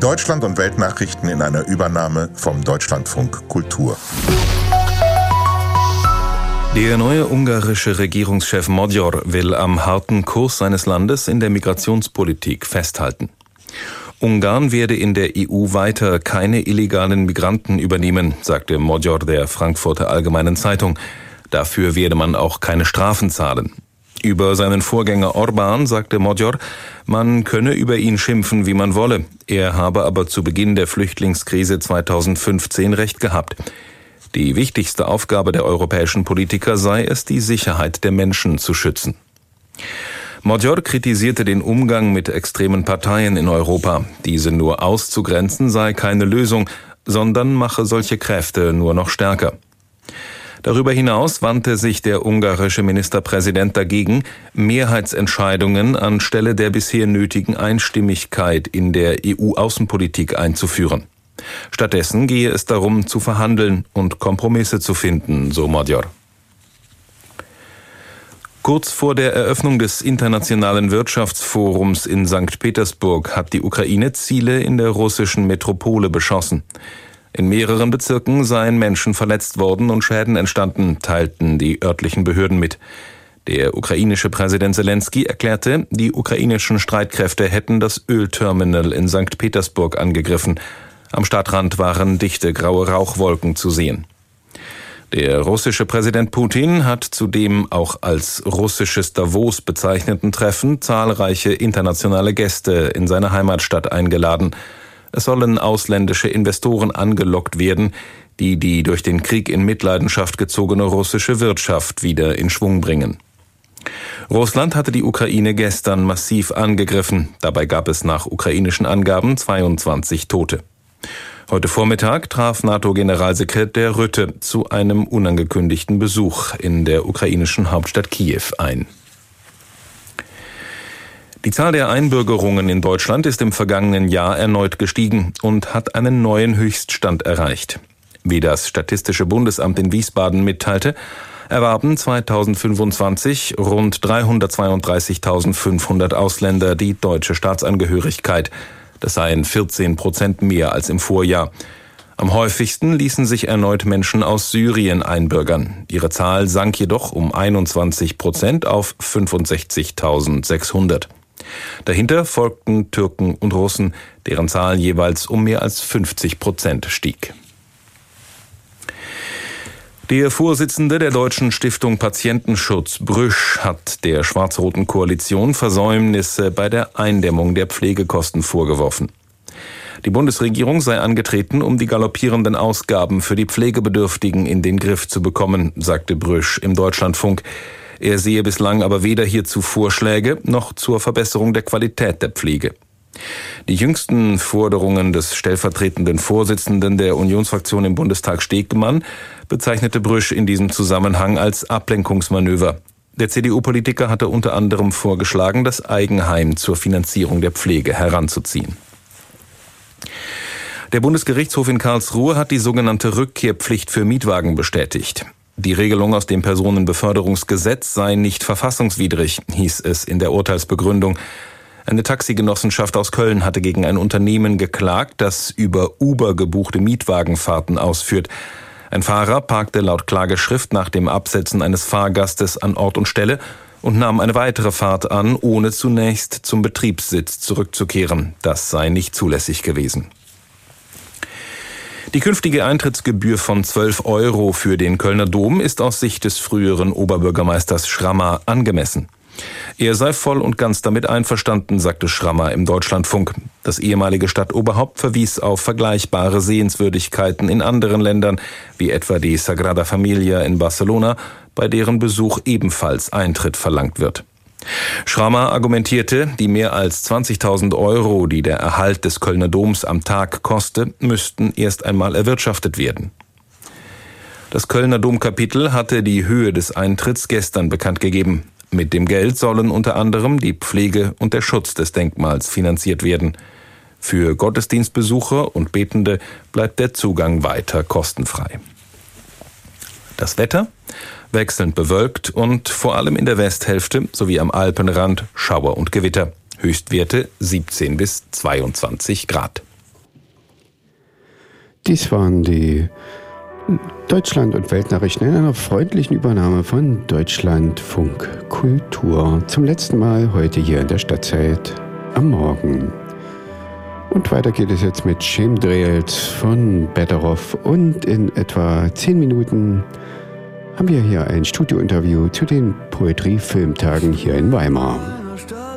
Deutschland- und Weltnachrichten in einer Übernahme vom Deutschlandfunk Kultur. Der neue ungarische Regierungschef Magyar will am harten Kurs seines Landes in der Migrationspolitik festhalten. Ungarn werde in der EU weiter keine illegalen Migranten übernehmen, sagte Magyar der Frankfurter Allgemeinen Zeitung. Dafür werde man auch keine Strafen zahlen. Über seinen Vorgänger Orbán sagte Magyar, man könne über ihn schimpfen, wie man wolle. Er habe aber zu Beginn der Flüchtlingskrise 2015 recht gehabt. Die wichtigste Aufgabe der europäischen Politiker sei es, die Sicherheit der Menschen zu schützen. Magyar kritisierte den Umgang mit extremen Parteien in Europa. Diese nur auszugrenzen sei keine Lösung, sondern mache solche Kräfte nur noch stärker. Darüber hinaus wandte sich der ungarische Ministerpräsident dagegen, Mehrheitsentscheidungen anstelle der bisher nötigen Einstimmigkeit in der EU-Außenpolitik einzuführen. Stattdessen gehe es darum, zu verhandeln und Kompromisse zu finden, so Magyar. Kurz vor der Eröffnung des Internationalen Wirtschaftsforums in St. Petersburg hat die Ukraine Ziele in der russischen Metropole beschossen. In mehreren Bezirken seien Menschen verletzt worden und Schäden entstanden, teilten die örtlichen Behörden mit. Der ukrainische Präsident Selenskyj erklärte, die ukrainischen Streitkräfte hätten das Ölterminal in St. Petersburg angegriffen. Am Stadtrand waren dichte graue Rauchwolken zu sehen. Der russische Präsident Putin hat zu dem auch als russisches Davos bezeichneten Treffen zahlreiche internationale Gäste in seine Heimatstadt eingeladen. Es sollen ausländische Investoren angelockt werden, die die durch den Krieg in Mitleidenschaft gezogene russische Wirtschaft wieder in Schwung bringen. Russland hatte die Ukraine gestern massiv angegriffen. Dabei gab es nach ukrainischen Angaben 22 Tote. Heute Vormittag traf NATO-Generalsekretär Rutte zu einem unangekündigten Besuch in der ukrainischen Hauptstadt Kiew ein. Die Zahl der Einbürgerungen in Deutschland ist im vergangenen Jahr erneut gestiegen und hat einen neuen Höchststand erreicht. Wie das Statistische Bundesamt in Wiesbaden mitteilte, erwarben 2025 rund 332.500 Ausländer die deutsche Staatsangehörigkeit. Das seien 14% mehr als im Vorjahr. Am häufigsten ließen sich erneut Menschen aus Syrien einbürgern. Ihre Zahl sank jedoch um 21% auf 65.600. Dahinter folgten Türken und Russen, deren Zahl jeweils um mehr als 50% stieg. Der Vorsitzende der Deutschen Stiftung Patientenschutz, Brüsch, hat der schwarz-roten Koalition Versäumnisse bei der Eindämmung der Pflegekosten vorgeworfen. Die Bundesregierung sei angetreten, um die galoppierenden Ausgaben für die Pflegebedürftigen in den Griff zu bekommen, sagte Brüsch im Deutschlandfunk. Er sehe bislang aber weder hierzu Vorschläge noch zur Verbesserung der Qualität der Pflege. Die jüngsten Forderungen des stellvertretenden Vorsitzenden der Unionsfraktion im Bundestag Stegemann bezeichnete Brüsch in diesem Zusammenhang als Ablenkungsmanöver. Der CDU-Politiker hatte unter anderem vorgeschlagen, das Eigenheim zur Finanzierung der Pflege heranzuziehen. Der Bundesgerichtshof in Karlsruhe hat die sogenannte Rückkehrpflicht für Mietwagen bestätigt. Die Regelung aus dem Personenbeförderungsgesetz sei nicht verfassungswidrig, hieß es in der Urteilsbegründung. Eine Taxigenossenschaft aus Köln hatte gegen ein Unternehmen geklagt, das über Uber gebuchte Mietwagenfahrten ausführt. Ein Fahrer parkte laut Klageschrift nach dem Absetzen eines Fahrgastes an Ort und Stelle und nahm eine weitere Fahrt an, ohne zunächst zum Betriebssitz zurückzukehren. Das sei nicht zulässig gewesen. Die künftige Eintrittsgebühr von 12 € für den Kölner Dom ist aus Sicht des früheren Oberbürgermeisters Schrammer angemessen. Er sei voll und ganz damit einverstanden, sagte Schrammer im Deutschlandfunk. Das ehemalige Stadtoberhaupt verwies auf vergleichbare Sehenswürdigkeiten in anderen Ländern, wie etwa die Sagrada Familia in Barcelona, bei deren Besuch ebenfalls Eintritt verlangt wird. Schrammer argumentierte, die mehr als 20.000 €, die der Erhalt des Kölner Doms am Tag koste, müssten erst einmal erwirtschaftet werden. Das Kölner Domkapitel hatte die Höhe des Eintritts gestern bekannt gegeben. Mit dem Geld sollen unter anderem die Pflege und der Schutz des Denkmals finanziert werden. Für Gottesdienstbesucher und Betende bleibt der Zugang weiter kostenfrei. Das Wetter? Wechselnd bewölkt und vor allem in der Westhälfte sowie am Alpenrand Schauer und Gewitter. Höchstwerte 17 bis 22 Grad. Dies waren die Deutschland- und Weltnachrichten in einer freundlichen Übernahme von Deutschlandfunk Kultur. Zum letzten Mal heute hier in der Stadtzeit am Morgen. Und weiter geht es jetzt mit Chemtrails von Betteroff. Und in etwa 10 Minuten haben wir hier ein Studiointerview zu den Poetry-Filmtagen hier in Weimar.